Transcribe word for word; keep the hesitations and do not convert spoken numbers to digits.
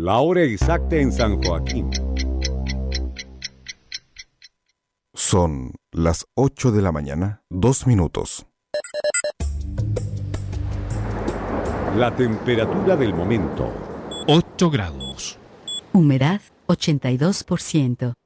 La hora exacta en San Joaquín. Son las ocho de la mañana, dos minutos. La temperatura del momento. ocho grados. Humedad ochenta y dos por ciento.